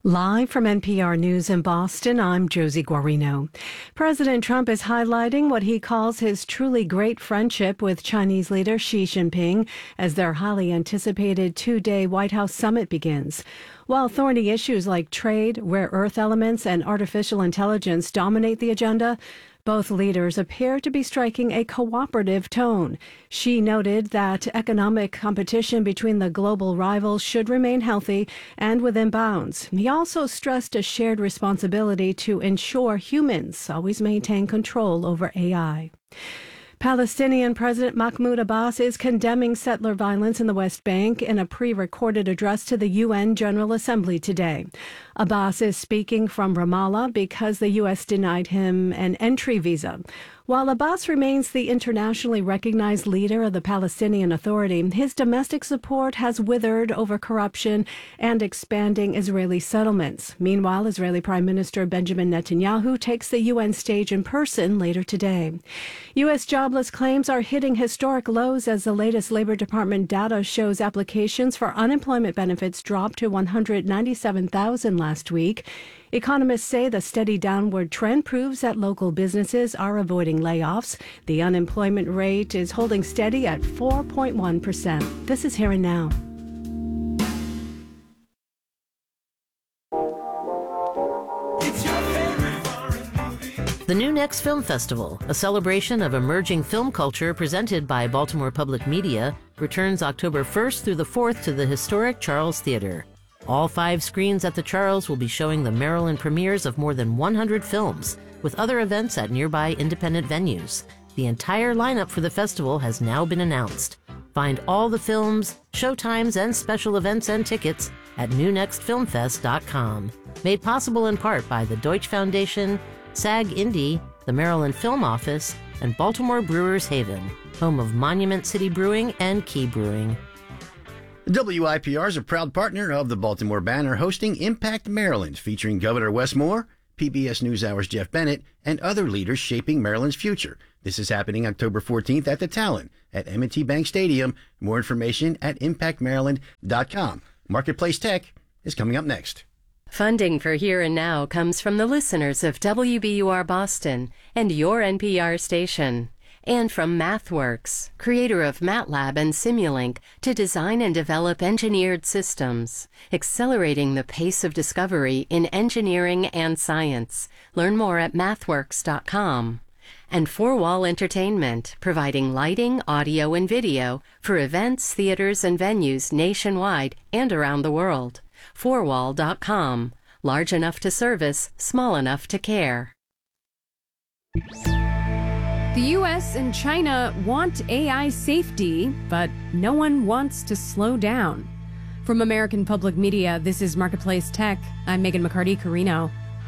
Live from NPR News in Boston, I'm Josie Guarino. President Trump is highlighting what he calls his truly great friendship with Chinese leader Xi Jinping as their highly anticipated two-day White House summit begins. While thorny issues like trade, rare earth elements, and artificial intelligence dominate the agenda, both leaders appear to be striking a cooperative tone. Xi noted that economic competition between the global rivals should remain healthy and within bounds. He also stressed a shared responsibility to ensure humans always maintain control over AI. Palestinian President Mahmoud Abbas is condemning settler violence in the West Bank in a pre-recorded address to the UN General Assembly today. Abbas is speaking from Ramallah because the U.S. denied him an entry visa. While Abbas remains the internationally recognized leader of the Palestinian Authority, his domestic support has withered over corruption and expanding Israeli settlements. Meanwhile, Israeli Prime Minister Benjamin Netanyahu takes the UN stage in person later today. U.S. jobless claims are hitting historic lows as the latest Labor Department data shows applications for unemployment benefits dropped to 197,000 last week. Economists say the steady downward trend proves that local businesses are avoiding layoffs. The unemployment rate is holding steady at 4.1%. This is Here and Now. The New Next Film Festival, a celebration of emerging film culture presented by Baltimore Public Media, returns October 1st through the 4th to the historic Charles Theater. All 5 screens at the Charles will be showing the Maryland premieres of more than 100 films, with other events at nearby independent venues. The entire lineup for the festival has now been announced. Find all the films, showtimes, and special events and tickets at newnextfilmfest.com. Made possible in part by the Deutsch Foundation, SAG Indy, the Maryland Film Office, and Baltimore Brewers Haven, home of Monument City Brewing and Key Brewing. WIPR is a proud partner of the Baltimore Banner, hosting Impact Maryland, featuring Governor Wes Moore, PBS NewsHour's Jeff Bennett, and other leaders shaping Maryland's future. This is happening October 14th at the Talon at M&T Bank Stadium. More information at impactmaryland.com. Marketplace Tech is coming up next. Funding for Here and Now comes from the listeners of WBUR Boston and your NPR station. And from MathWorks, creator of MATLAB and Simulink, to design and develop engineered systems, accelerating the pace of discovery in engineering and science. Learn more at mathworks.com. And Four Wall Entertainment, providing lighting, audio, and video for events, theaters, and venues nationwide and around the world. Fourwall.com. Large enough to service, small enough to care. The U.S. and China want AI safety, but no one wants to slow down. From American Public Media, this is Marketplace Tech. I'm Megan McCarty-Carino.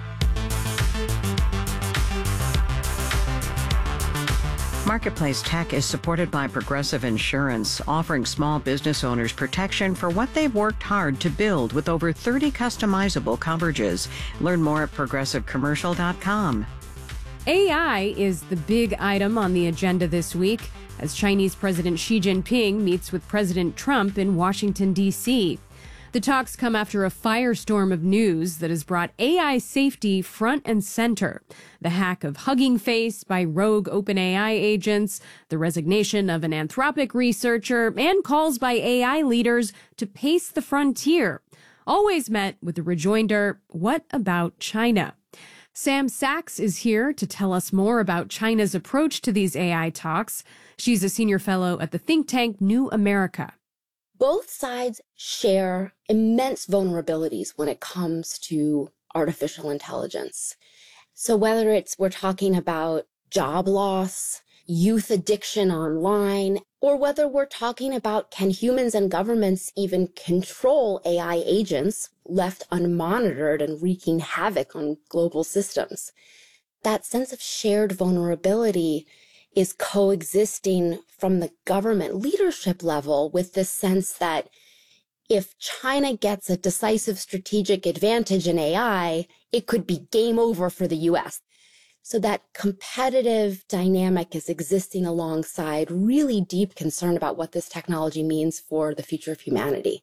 Marketplace Tech is supported by Progressive Insurance, offering small business owners protection for what they've worked hard to build with over 30 customizable coverages. Learn more at progressivecommercial.com. AI is the big item on the agenda this week as Chinese President Xi Jinping meets with President Trump in Washington, D.C. The talks come after a firestorm of news that has brought AI safety front and center. The hack of Hugging Face by rogue OpenAI agents, the resignation of an Anthropic researcher, and calls by AI leaders to pace the frontier. Always met with the rejoinder, what about China? Sam Sachs is here to tell us more about China's approach to these AI talks. She's a senior fellow at the think tank New America. Both sides share immense vulnerabilities when it comes to artificial intelligence. So whether we're talking about job loss, youth addiction online, or whether we're talking about can humans and governments even control AI agents left unmonitored and wreaking havoc on global systems. That sense of shared vulnerability is coexisting from the government leadership level with this sense that if China gets a decisive strategic advantage in AI, it could be game over for the US. So that competitive dynamic is existing alongside really deep concern about what this technology means for the future of humanity.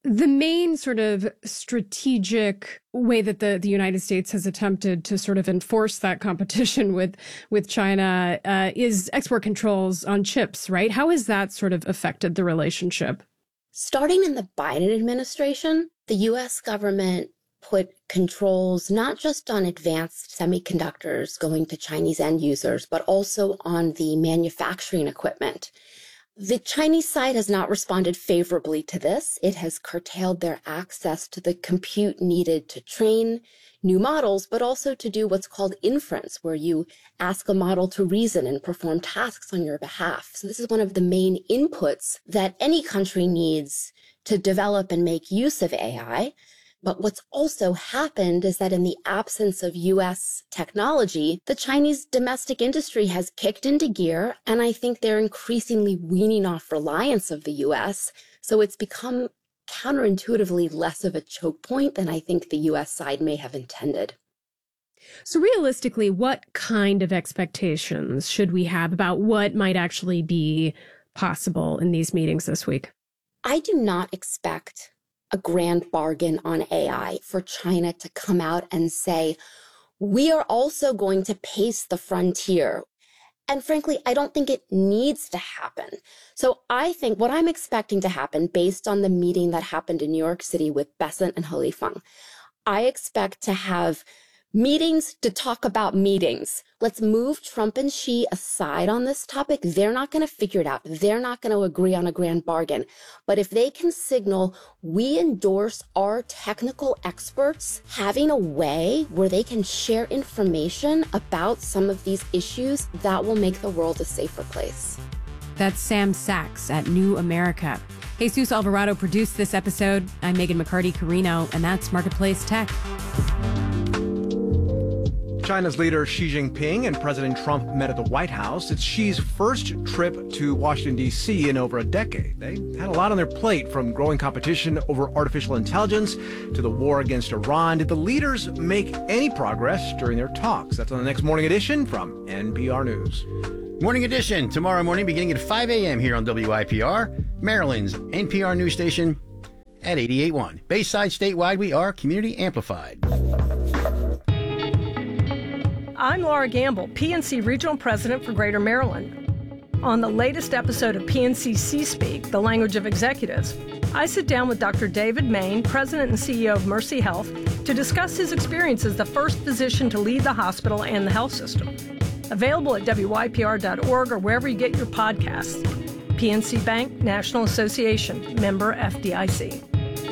The main sort of strategic way that the United States has attempted to sort of enforce that competition with China is export controls on chips, right? How has that sort of affected the relationship? Starting in the Biden administration, the U.S. government put controls not just on advanced semiconductors going to Chinese end users, but also on the manufacturing equipment. The Chinese side has not responded favorably to this. It has curtailed their access to the compute needed to train new models, but also to do what's called inference, where you ask a model to reason and perform tasks on your behalf. So this is one of the main inputs that any country needs to develop and make use of AI. But what's also happened is that in the absence of U.S. technology, the Chinese domestic industry has kicked into gear, and I think they're increasingly weaning off reliance of the U.S. So it's become counterintuitively less of a choke point than I think the U.S. side may have intended. So realistically, what kind of expectations should we have about what might actually be possible in these meetings this week? I do not expect a grand bargain on AI for China to come out and say, we are also going to pace the frontier. And frankly, I don't think it needs to happen. So I think what I'm expecting to happen based on the meeting that happened in New York City with Bessent and He Lifeng, I expect to have meetings to talk about meetings. Let's move Trump and Xi aside on this topic. They're not going to figure it out. They're not going to agree on a grand bargain. But if they can signal, we endorse our technical experts having a way where they can share information about some of these issues, that will make the world a safer place. That's Sam Sachs at New America. Jesus Alvarado produced this episode. I'm Megan McCarty-Carino, and that's Marketplace Tech. China's leader Xi Jinping and President Trump met at the White House. It's Xi's first trip to Washington, D.C. in over a decade. They had a lot on their plate, from growing competition over artificial intelligence to the war against Iran. Did the leaders make any progress during their talks? That's on the next Morning Edition from NPR News. Morning Edition, tomorrow morning beginning at 5 a.m. here on WIPR, Maryland's NPR news station at 88.1. Bayside, statewide, we are community amplified. I'm Laura Gamble, PNC Regional President for Greater Maryland. On the latest episode of PNC C-Speak, the language of executives, I sit down with Dr. David Main, President and CEO of Mercy Health, to discuss his experience as the first physician to lead the hospital and the health system. Available at WYPR.org or wherever you get your podcasts. PNC Bank, National Association, member FDIC.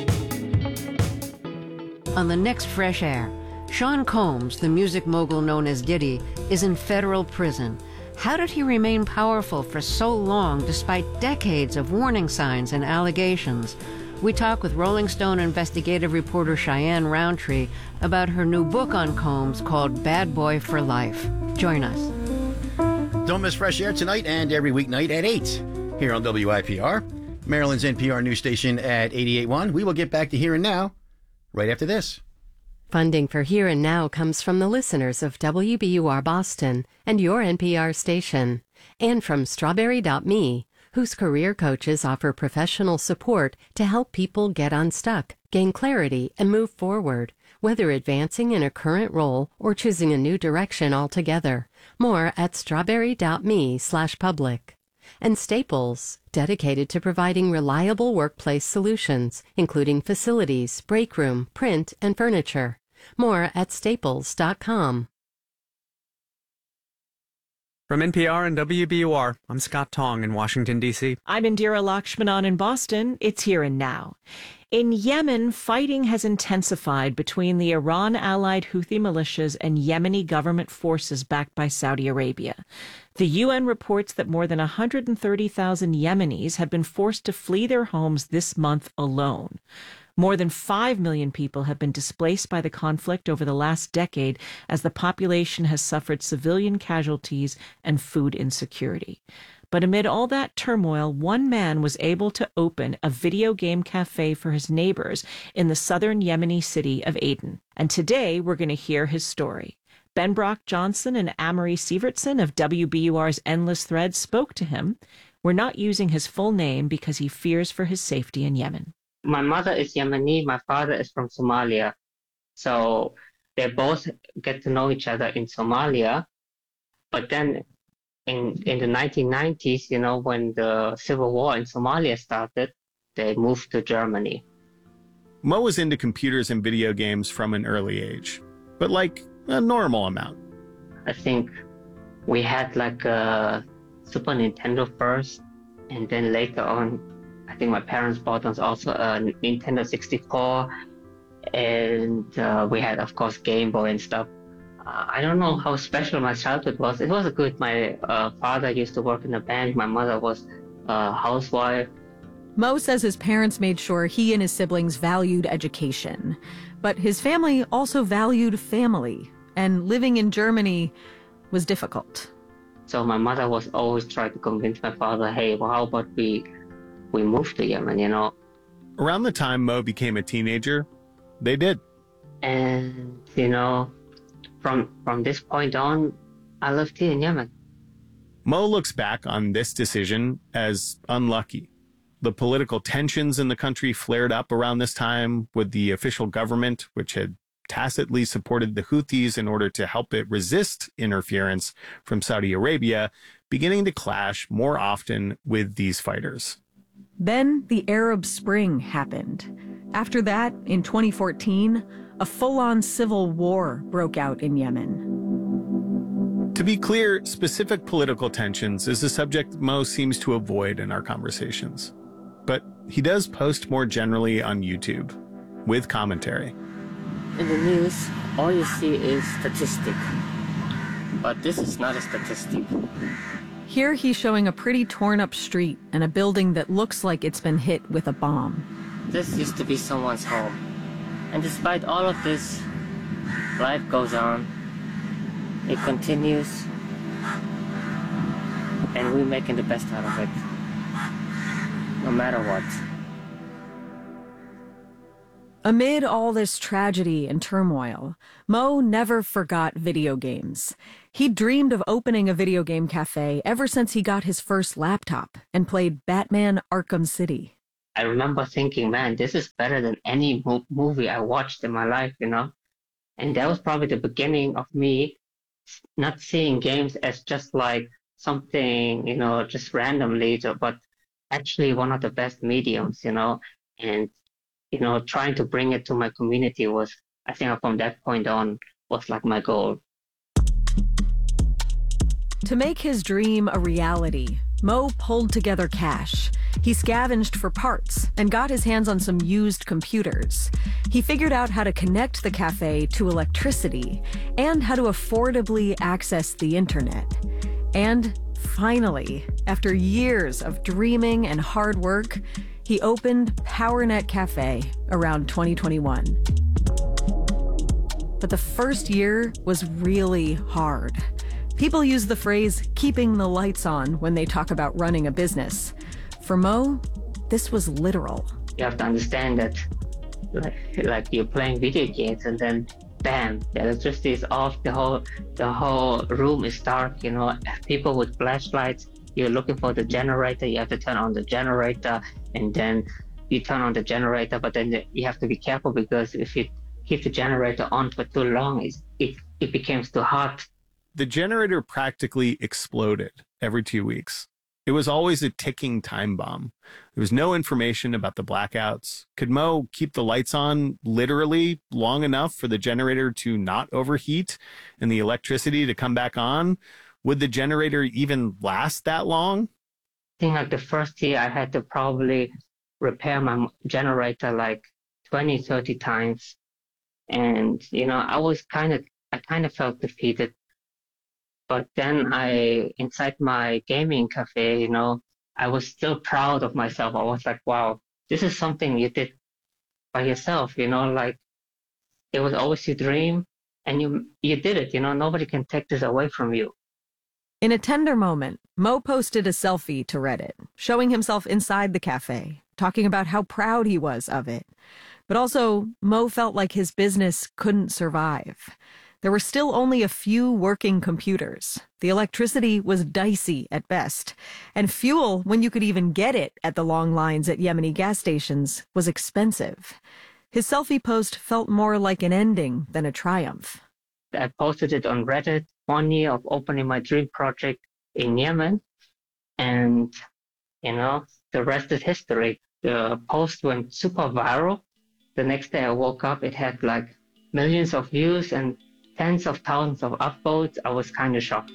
On the next Fresh Air, Sean Combs, the music mogul known as Diddy, is in federal prison. How did he remain powerful for so long despite decades of warning signs and allegations? We talk with Rolling Stone investigative reporter Cheyenne Roundtree about her new book on Combs called Bad Boy for Life. Join us. Don't miss Fresh Air tonight and every weeknight at 8 here on WIPR, Maryland's NPR news station at 88.1. We will get back to Here and Now right after this. Funding for Here and Now comes from the listeners of WBUR Boston and your NPR station, and from Strawberry.me, whose career coaches offer professional support to help people get unstuck, gain clarity, and move forward, whether advancing in a current role or choosing a new direction altogether. More at strawberry.me/public. And Staples, dedicated to providing reliable workplace solutions, including facilities, break room, print, and furniture. More at staples.com. From NPR and WBUR, I'm Scott Tong in Washington, D.C. I'm Indira Lakshmanan in Boston. It's Here and Now. In Yemen, fighting has intensified between the Iran-allied Houthi militias and Yemeni government forces backed by Saudi Arabia. The UN reports that more than 130,000 Yemenis have been forced to flee their homes this month alone. More than 5 million people have been displaced by the conflict over the last decade as the population has suffered civilian casualties and food insecurity. But amid all that turmoil, one man was able to open a video game cafe for his neighbors in the southern Yemeni city of Aden. And today we're going to hear his story. Ben Brock Johnson and Amory Sievertson of WBUR's Endless Thread spoke to him. We're not using his full name because he fears for his safety in Yemen. My mother is Yemeni, my father is from Somalia. So they both get to know each other in Somalia. But then in the 1990s, when the civil war in Somalia started, they moved to Germany. Mo was into computers and video games from an early age, but like a normal amount. I think we had like a Super Nintendo first, and then later on, I think my parents bought us also a Nintendo 64, and we had, of course, Game Boy and stuff. I don't know how special my childhood was. It was good. My father used to work in a bank. My mother was a housewife. Mo says his parents made sure he and his siblings valued education. But his family also valued family. And living in Germany was difficult. So my mother was always trying to convince my father, hey, well, how about we move to Yemen, Around the time Mo became a teenager, they did. And, from this point on, I lived here in Yemen. Mo looks back on this decision as unlucky. The political tensions in the country flared up around this time, with the official government, which had tacitly supported the Houthis in order to help it resist interference from Saudi Arabia, beginning to clash more often with these fighters. Then the Arab Spring happened. After that, in 2014, a full-on civil war broke out in Yemen. To be clear, specific political tensions is a subject Mo seems to avoid in our conversations. But he does post more generally on YouTube, with commentary. In the news, all you see is statistic. But this is not a statistic. Here he's showing a pretty torn-up street and a building that looks like it's been hit with a bomb. This used to be someone's home. And despite all of this, life goes on. It continues. And we're making the best out of it. No matter what. Amid all this tragedy and turmoil, Mo never forgot video games. He dreamed of opening a video game cafe ever since he got his first laptop and played Batman Arkham City. I remember thinking, man, this is better than any movie I watched in my life, And that was probably the beginning of me not seeing games as just like something, just randomly, but actually one of the best mediums, and, trying to bring it to my community was, I think from that point on, was like my goal. To make his dream a reality, Mo pulled together cash. He scavenged for parts and got his hands on some used computers. He figured out how to connect the cafe to electricity and how to affordably access the internet. And finally, after years of dreaming and hard work, he opened PowerNet Cafe around 2021. But the first year was really hard. People use the phrase keeping the lights on when they talk about running a business. For Mo, this was literal. You have to understand that like you're playing video games and then bam, the electricity is off, the whole room is dark, people with flashlights, you're looking for the generator, you have to turn on the generator, and then you turn on the generator, but then you have to be careful because if you keep the generator on for too long, it becomes too hot. The generator practically exploded every 2 weeks. It was always a ticking time bomb. There was no information about the blackouts. Could Mo keep the lights on literally long enough for the generator to not overheat and the electricity to come back on? Would the generator even last that long? I think like the first year I had to probably repair my generator like 20, 30 times. And, I kind of felt defeated. But then inside my gaming cafe, I was still proud of myself. I was like, wow, this is something you did by yourself, like it was always your dream and you did it, nobody can take this away from you. In a tender moment, Mo posted a selfie to Reddit, showing himself inside the cafe, talking about how proud he was of it. But also, Mo felt like his business couldn't survive. There were still only a few working computers. The electricity was dicey at best. And fuel, when you could even get it at the long lines at Yemeni gas stations, was expensive. His selfie post felt more like an ending than a triumph. I posted it on Reddit 1 year of opening my dream project in Yemen. And, the rest is history. The post went super viral. The next day I woke up, it had like millions of views and tens of thousands of upvotes. I was kind of shocked.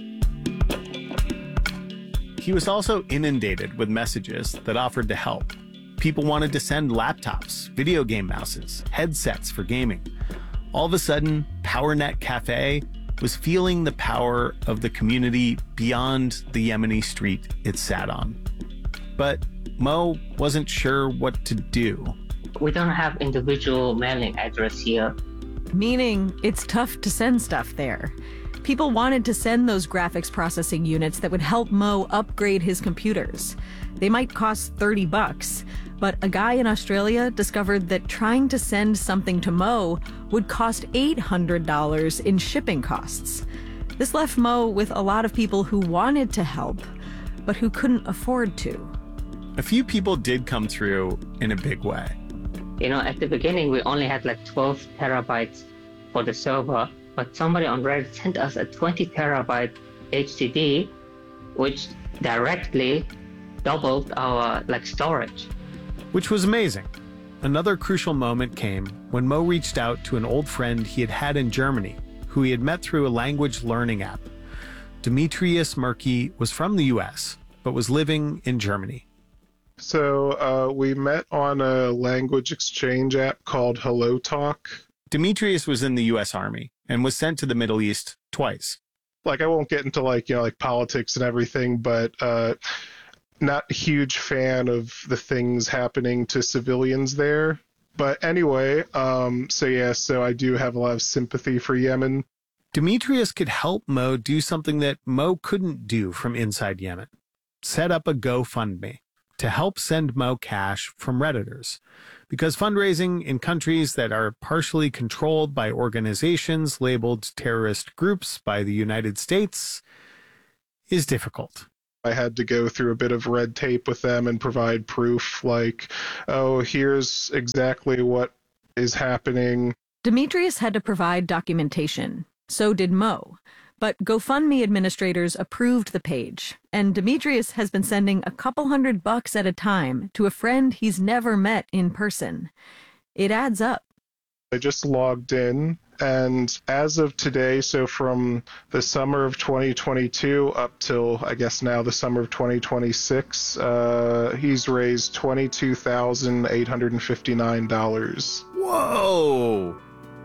He was also inundated with messages that offered to help. People wanted to send laptops, video game mouses, headsets for gaming. All of a sudden, PowerNet Cafe was feeling the power of the community beyond the Yemeni street it sat on. But Mo wasn't sure what to do. We don't have individual mailing address here. Meaning it's tough to send stuff there. People wanted to send those graphics processing units that would help Mo upgrade his computers. They might cost $30, but a guy in Australia discovered that trying to send something to Mo would cost $800 in shipping costs. This left Mo with a lot of people who wanted to help, but who couldn't afford to. A few people did come through in a big way. At the beginning, we only had like 12 terabytes for the server, but somebody on Reddit sent us a 20 terabyte HDD, which directly doubled our storage. Which was amazing. Another crucial moment came when Mo reached out to an old friend he had had in Germany, who he had met through a language learning app. Demetrius Murky was from the US, but was living in Germany. So we met on a language exchange app called HelloTalk. Demetrius was in the US Army and was sent to the Middle East twice. I won't get into politics and everything, but not a huge fan of the things happening to civilians there. But anyway, so I do have a lot of sympathy for Yemen. Demetrius could help Mo do something that Mo couldn't do from inside Yemen. Set up a GoFundMe to help send Mo cash from Redditors. Because fundraising in countries that are partially controlled by organizations labeled terrorist groups by the United States is difficult. I had to go through a bit of red tape with them and provide proof here's exactly what is happening. Demetrius had to provide documentation. So did Mo. But GoFundMe administrators approved the page, and Demetrius has been sending a couple $100 at a time to a friend he's never met in person. It adds up. I just logged in, and as of today, so from the summer of 2022 up till, I guess now the summer of 2026, he's raised $22,859. Whoa!